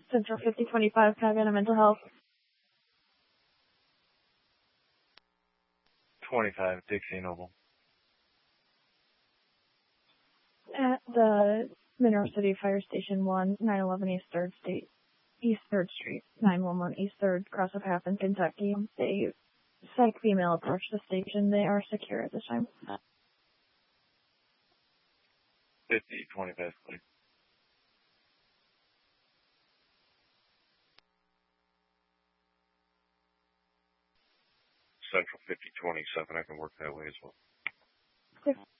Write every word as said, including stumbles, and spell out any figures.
Central fifty twenty-five, Cognitive Mental Health. twenty-five, Dixie Noble. At the Monroe City Fire Station one, nine eleven East third State, East third Street, nine one one East third, Cross of Half in Kentucky. A psych female approached the station. They are secure at this time. fifty, twenty-five, please. Central fifty twenty-seven, I can work that way as well. Six.